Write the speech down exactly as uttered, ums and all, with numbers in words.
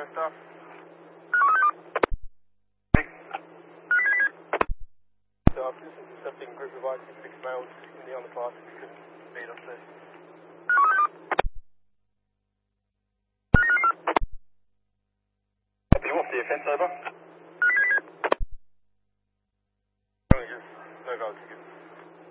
uh, staff. So I've just intercepting a group of I six six males in the underclass if you couldn't speed up this. Copy, what's the offence, over?